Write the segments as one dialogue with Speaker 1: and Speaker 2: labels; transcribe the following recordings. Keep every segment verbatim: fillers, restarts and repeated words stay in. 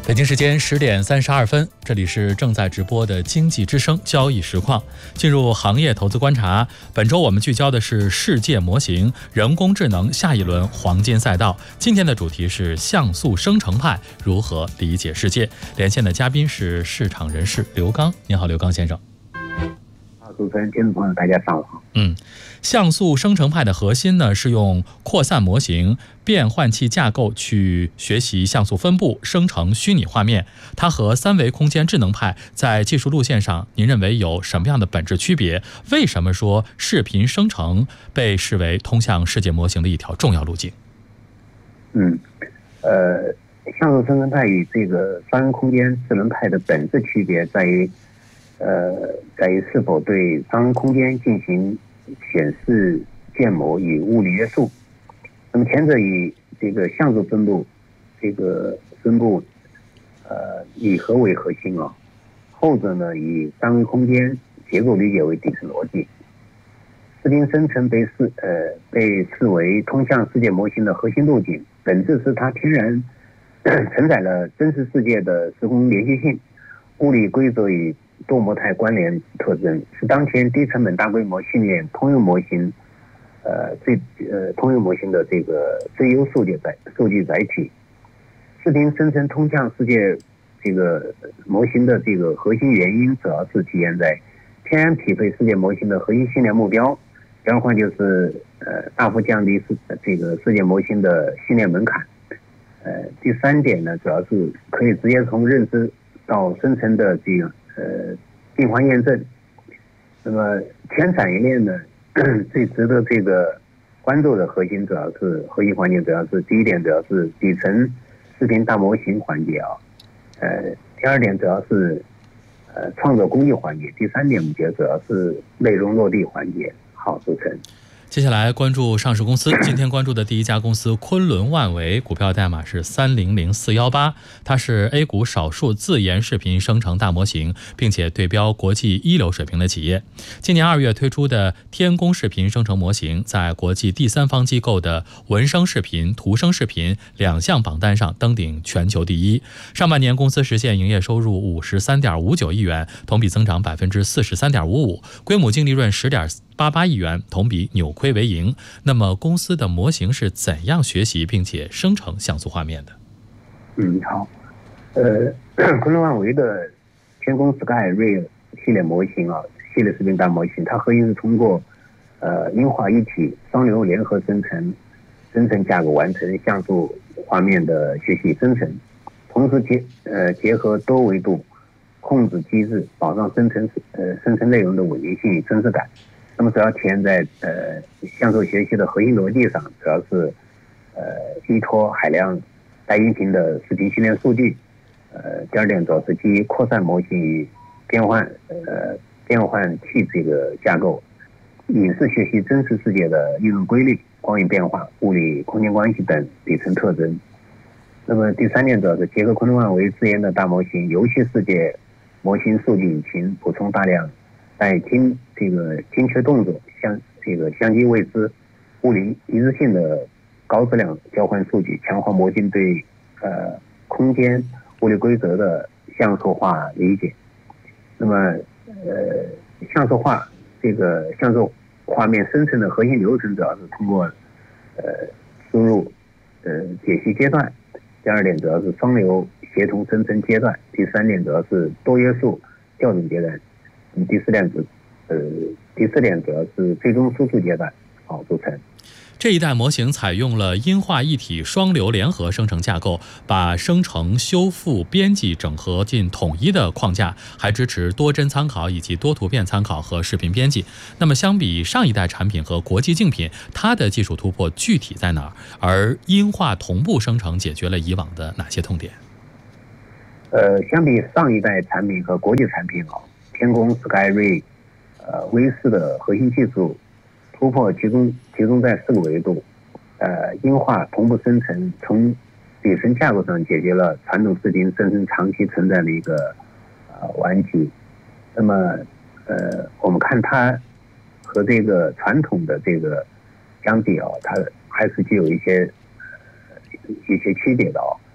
Speaker 1: 北京时间十点三十二分，这里是正在直播的经济之声交易实况。进入行业投资观察，本周我们聚焦的是世界模型人工智能下一轮黄金赛道。今天的主题是像素生成派如何理解世界。连线的嘉宾是市场人士刘刚。您好，刘刚先生。
Speaker 2: 主持人、听众朋友，大家上午好。
Speaker 1: 嗯，像素生成派的核心呢是用扩散模型、变换器架构去学习像素分布，生成虚拟画面。它和三维空间智能派在技术路线上，您认为有什么样的本质区别？为什么说视频生成被视为通向世界模型的一条重要路径？
Speaker 2: 嗯，呃，像素生成派与这个三维空间智能派的本质区别在于。呃，在于是否对三维空间进行显示建模与物理约束。那么前者以这个像素分布，这个分布呃以核为核心啊，后者呢以三维空间结构理解为底层逻辑。视频生成被视呃被视为通向世界模型的核心路径，本质是它天然承载了真实世界的时空连续性、物理规则与多模态关联特征，是当前低成本大规模训练通用模型，呃最呃通用模型的这个最优数据载数据载体。视频生成通向世界这个模型的这个核心原因，主要是体现在天然匹配世界模型的核心训练目标。第二块就是呃大幅降低世这个世界模型的训练门槛。呃，第三点呢，主要是可以直接从认知到生成的这个。呃，闭环验证。那么全产业链呢，最值得这个关注的核心主要是核心环节，主要是第一点主要是底层视频大模型环节啊，呃，第二点主要是呃创作工艺环节，第三点我们觉得主要是内容落地环节。好，主持人。
Speaker 1: 接下来关注上市公司，今天关注的第一家公司昆仑万维，股票代码是三零零四一八，它是 A 股少数自研视频生成大模型，并且对标国际一流水平的企业。今年二月推出的天宫视频生成模型，在国际第三方机构的文生视频、图生视频两项榜单上登顶全球第一。上半年公司实现营业收入五十三点五九亿元，同比增长百分之四十三点五五，规模净利润十点八八亿元，同比扭亏为盈。那么公司的模型是怎样学习并且生成像素画面的？
Speaker 2: 嗯，好，呃，昆仑万维的天宫 Sky Ray 系列模型啊，系列视频大模型，它核心是通过呃音画一体双流联合生成生成架构完成像素画面的学习生成，同时结呃结合多维度控制机制，保障生成呃生成内容的稳定性与真实感。那么主要体现在呃像素学习的核心逻辑上，主要是呃依托海量带音频的视频训练数据。呃，第二点主要是基于扩散模型与变换呃变换器这个架构，影视学习真实世界的运动规律、光影变化、物理空间关系等底层特征。那么第三点主要是结合昆仑万维自研的大模型游戏世界模型数据引擎，补充大量在精这个精确动作、相这个相机位置、物理一致性的高质量交换数据，强化模型对呃空间物理规则的像素化理解。那么呃像素化这个像素画面生成的核心流程主要是通过呃输入呃解析阶段，第二点主要是双流协同生成阶段，第三点主要是多约束校准阶段。第四点主，呃，第四点主要是最终输出阶段。好，主持人。
Speaker 1: 这一代模型采用了音画一体双流联合生成架构，把生成、修复、编辑整合进统一的框架，还支持多帧参考以及多图片参考和视频编辑。那么相比上一代产品和国际竞品，它的技术突破具体在哪儿？而音画同步生成解决了以往的哪些痛点？
Speaker 2: 呃，相比上一代产品和国际产品啊，天宫 Sky Ray 呃 V 四的核心技术突破集中集中在四个维度，呃，音画同步生成，从底层架构上解决了传统视频生成长期存在的一个呃顽疾。那么，呃，我们看它和这个传统的这个相比啊，它还是具有一些、呃、一些区别的啊。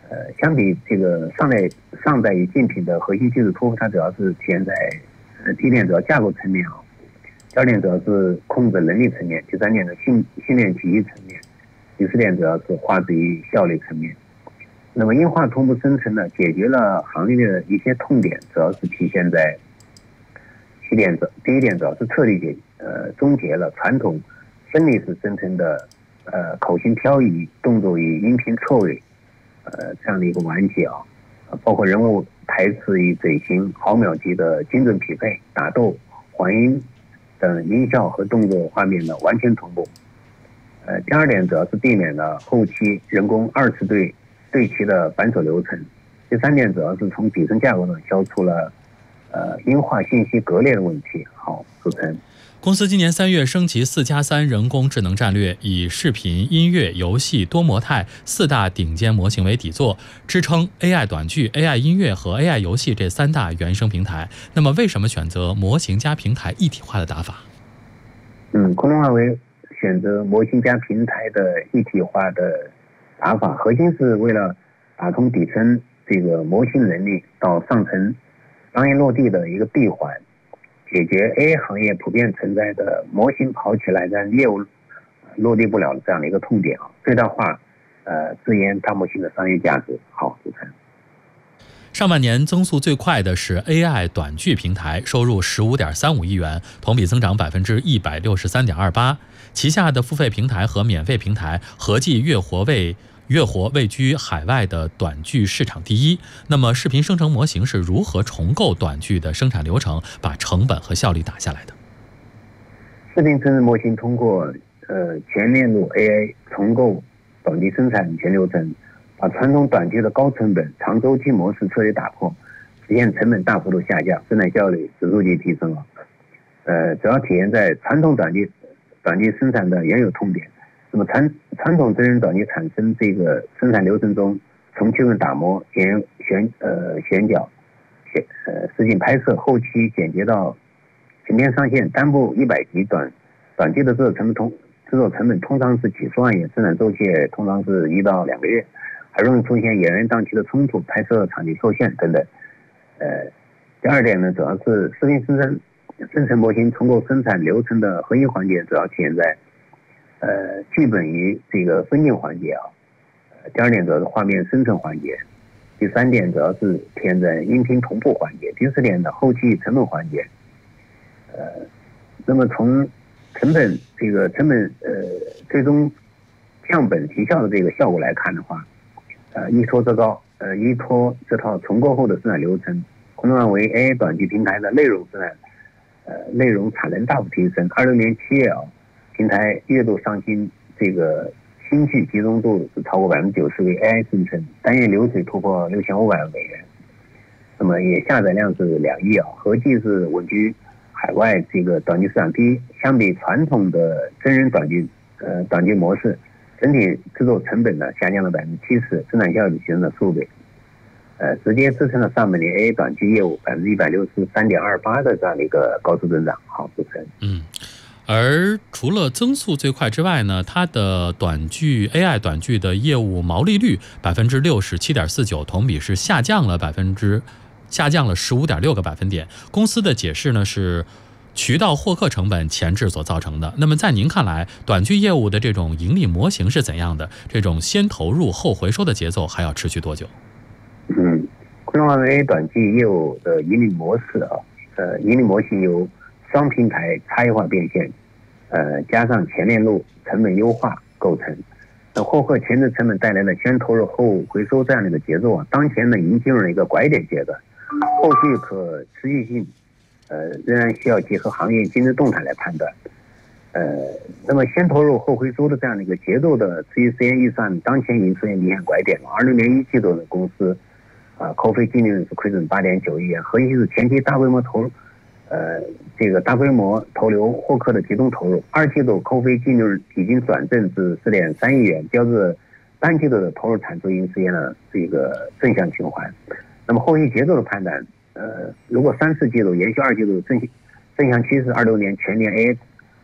Speaker 2: 呃，相比这个上代上代与竞品的核心技术突破，它主要是体现在呃第一点主要架构层面啊，第二点主要是控制能力层面，第三点的训训练体系层面，第四点主要是画质与效率层面。那么硬化同步生成呢，解决了行业的一些痛点，主要是体现在起点主第一点主要是彻底解呃终结了传统分离式生成的呃口型漂移、动作与音频错位。呃，这样的一个完结啊，包括人物台词与嘴型毫秒级的精准匹配、打斗、还音等音效和动作画面的完全同步。呃，第二点主要是避免了后期人工二次对对齐的繁琐流程。第三点主要是从底层架构上消除了呃音画信息割裂的问题。好，主持人。
Speaker 1: 公司今年三月升级四加三人工智能战略，以视频、音乐、游戏、多模态四大顶尖模型为底座，支撑 A I 短剧、A I 音乐和 A I 游戏这三大原生平台。那么，为什么选择模型加平台一体化的打法？
Speaker 2: 嗯，昆仑万维选择模型加平台的一体化的打法，核心是为了打通底层这个模型能力到上层商业落地的一个闭环。解决 A I 行业普遍存在的模型跑起来但业务落地不了的这样的一个痛点啊，最大化呃自研大模型的商业价值。好，主持人。
Speaker 1: 上半年增速最快的是 A I 短剧平台，收入十五点三五亿元，同比增长百分之一百六十三点二八。旗下的付费平台和免费平台合计月活位。月活位居海外的短剧市场第一。那么，视频生成模型是如何重构短剧的生产流程，把成本和效率打下来的？
Speaker 2: 视频生成模型通过呃全链路 A I 重构短剧生产全流程，把传统短剧的高成本、长周期模式彻底打破，实现成本大幅度下降，生产效率指数级提升了。呃，主要体现在传统短剧短剧生产的原有痛点。那么传传统真人短剧产生这个生产流程中，从确认打磨、选选呃选角、选呃实景拍摄、后期剪接到成片上线，单部一百集短短剧的制作成本通制作成本通常是几十万元，生产周期通常是一到两个月，还容易出现演员档期的冲突、拍摄场地受限等等。呃，第二点呢，主要是视频生成生成模型重构生产流程的核心环节，主要体现在。呃，剧本与这个分镜环节啊，呃，第二点主要是画面生成环节，第三点主要是体现在音频同步环节，第四点的后期成本环节。呃，那么从成本这个成本呃最终降本提效的这个效果来看的话，呃，依托这套呃依托这套重构后的生产流程，昆仑万维 A I 短剧平台的内容生产呃内容产能大幅提升。二六年七月啊。平台月度上新这个新剧集中度是超过百分之九十为 A I 生成，单月流水突破六千五百万美元，那么也下载量是两亿啊，合计是稳居海外这个短剧市场第一。相比传统的真人短剧呃短剧模式，整体制作成本呢下降了百分之七十，生产效率提升了数倍，呃，直接支撑了上半年 A I 短剧业务百分之一百六十三点二八的这样的一个高速增长。好，主持人。
Speaker 1: 嗯。而除了增速最快之外呢，它的短剧 A I 短剧的业务毛利率百分之六十七点四九，同比是下降了百分之下降了十五点六个百分点。公司的解释呢是渠道获客成本前置所造成的。那么在您看来，短剧业务的这种盈利模型是怎样的？这种先投入后回收的节奏还要持续多久？
Speaker 2: 嗯，昆仑万维 A I 短剧业务的盈利模式啊，呃，盈利模型由双平台差异化变现，呃，加上全链路成本优化构成。那获客前置成本带来的先投入后回收这样的一个节奏啊，当前呢已经进入了一个拐点阶段，后续可持续性，呃，仍然需要结合行业竞争动态来判断。呃，那么先投入后回收的这样的一个节奏的持续时间预算，当前已经出现明显拐点了。二六年一季度的公司啊，扣非净利润是亏损八点九亿元，核心是前期大规模投入。呃，这个大规模投流获客的集中投入，二季度扣非净利润已经转正至四点三亿元，标志单季度的投入产出已经实现了这个正向循环。那么后续节奏的判断，呃，如果三四季度延续二季度正正向趋势，二六年全年 A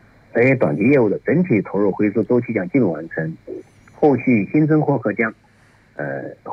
Speaker 2: A A 短期业务的整体投入回收周期将进入完成，后续新增获客将，呃后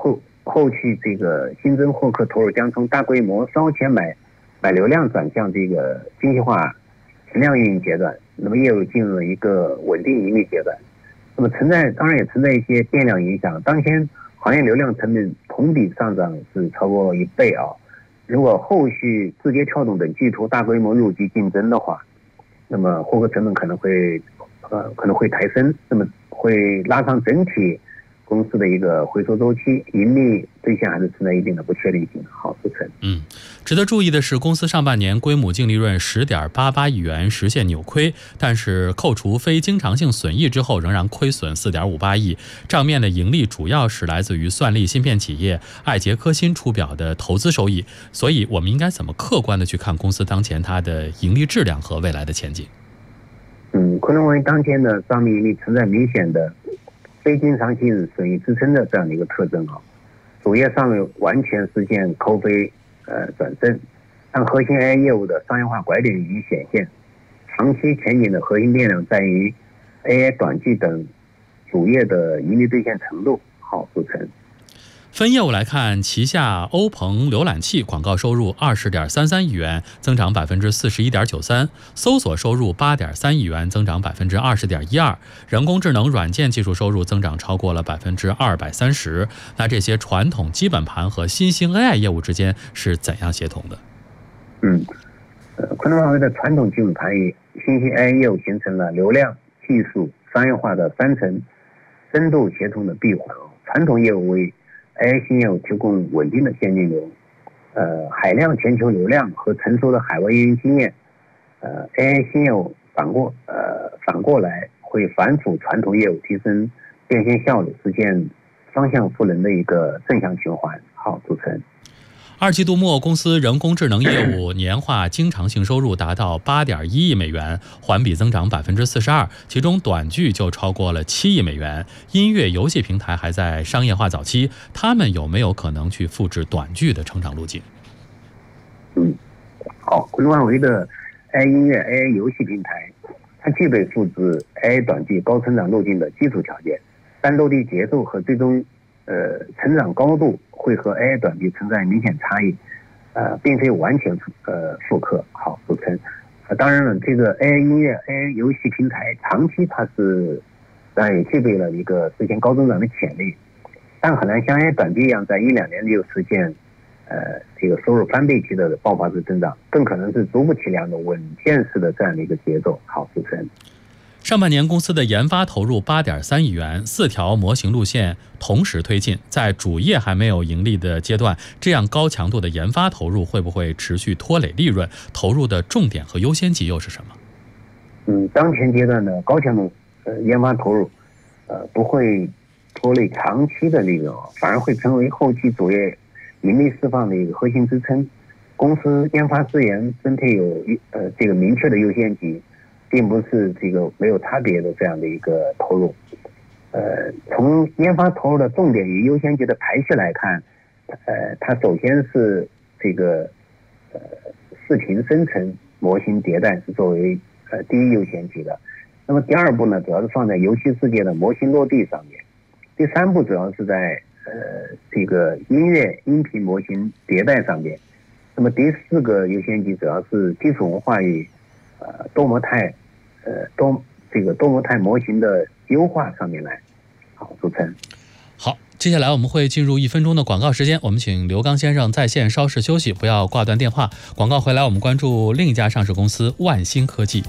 Speaker 2: 后续这个新增获客投入将从大规模烧钱买买流量转向这个精细化存量运营阶段，那么业务进入了一个稳定盈利阶段。那么存在当然也存在一些变量影响，当前行业流量成本同比上涨是超过一倍啊。如果后续字节跳动等巨头大规模入局竞争的话，那么获客成本可能会呃可能会抬升，那么会拉长整体公司的一个回收周期，盈利兑现还是存在一定的不确定性。好，主持人。
Speaker 1: 嗯，值得注意的是，公司上半年规模净利润十点八八亿元，实现扭亏，但是扣除非经常性损益之后，仍然亏损四点五八亿。账面的盈利主要是来自于算力芯片企业爱杰科芯出表的投资收益。所以，我们应该怎么客观的去看公司当前它的盈利质量和未来的前景？
Speaker 2: 嗯，昆仑万维当前的账面盈利存在明显的非经常性损益支撑的这样的一个特征啊，主业尚未完全实现扣非呃转正，但核心 A I 业务的商业化拐点已经显现，长期前景的核心变量在于 A I 短剧等主业的盈利兑现程度。好，主持人。
Speaker 1: 分业务来看，旗下欧鹏浏览器广告收入二十点三三亿元，增长百分之四十一点九三；搜索收入八点三亿元，增长百分之二十点一二；人工智能软件技术收入增长超过了百分之二百三十。那这些传统基本盘和新兴 A I 业务之间是怎样协同的？
Speaker 2: 嗯，呃，昆仑万维的传统基本盘与新兴 A I 业务形成了流量、技术、商业化的三层深度协同的闭环。传统业务为A I 新业务提供稳定的现金流，呃，海量全球流量和成熟的海外运营经验，呃 ，A I 新业务反过呃反过来会反哺传统业务，提升变现效率，实现双向赋能的一个正向循环。好，主持人。
Speaker 1: 二季度末，公司人工智能业务年化经常性收入达到八点一亿美元，环比增长百分之四十二，其中短剧就超过了七亿美元。音乐游戏平台还在商业化早期，他们有没有可能去复制短剧的成长路径？
Speaker 2: 嗯，好，昆仑万维的 A I 音乐、A I 游戏平台，它具备复制 A I 短剧高成长路径的基础条件，但落地节奏和最终呃成长高度会和 A I 短剧存在明显差异，呃，并非完全呃复刻。好，主持人。呃，当然了，这个 A I 音乐、A I 游戏平台长期它是当然也具备了一个实现高增长的潜力，但很难像 A I 短剧一样在一两年就实现呃这个收入翻倍期的爆发式增长，更可能是逐步起量的稳健式的这样的一个节奏。好，主持人。
Speaker 1: 上半年公司的研发投入八点三亿元，四条模型路线同时推进，在主业还没有盈利的阶段，这样高强度的研发投入会不会持续拖累利润？投入的重点和优先级又是什么？
Speaker 2: 嗯，当前阶段的高强度呃研发投入，呃不会拖累长期的利润，反而会成为后期主业盈利释放的一个核心支撑。公司研发资源分配有呃这个明确的优先级，并不是这个没有差别的这样的一个投入。呃，从研发投入的重点与优先级的排序来看，呃，它首先是这个呃视频生成模型迭代是作为呃第一优先级的。那么第二步呢，主要是放在游戏世界的模型落地上面。第三步主要是在呃这个音乐音频模型迭代上面。那么第四个优先级主要是基础文化与呃多模态呃多这个多模态模型的优化上面来。好，主持人。
Speaker 1: 好，接下来我们会进入一分钟的广告时间，我们请刘刚先生在线稍事休息，不要挂断电话。广告回来，我们关注另一家上市公司万兴科技。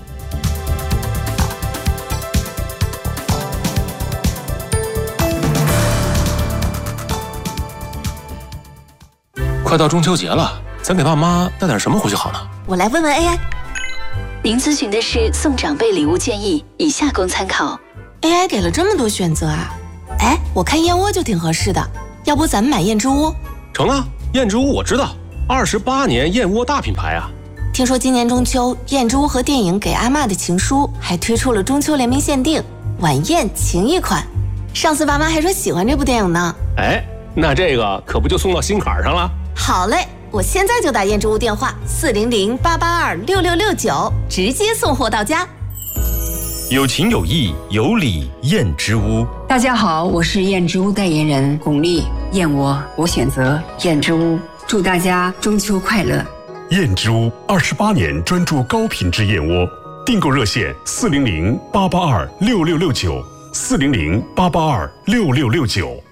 Speaker 3: 快到中秋节了，咱给爸妈带点什么回去好呢？
Speaker 4: 我来问问 A I。 您咨询的是送长辈礼物建议，以下供参考。 A I 给了这么多选择啊！哎，我看燕窝就挺合适的，要不咱们买燕之屋？
Speaker 3: 成啊，燕之屋我知道，二十八年燕窝大品牌啊。
Speaker 4: 听说今年中秋，燕之屋和电影《给阿嬷的情书》还推出了中秋联名限定晚宴情谊款，上次爸妈还说喜欢这部电影呢。
Speaker 3: 哎，那这个可不就送到心坎上了？
Speaker 4: 好嘞，我现在就打燕之屋电话四零零八八二六六六九，直接送货到家。
Speaker 5: 有情有义有礼燕之屋。
Speaker 6: 大家好，我是燕之屋代言人巩俐。 燕窝，我选择燕之屋。祝大家中秋快乐！
Speaker 7: 燕之屋二十八年专注高品质燕窝，订购热线四零零八八二六六六九，四零零八八二六六六九。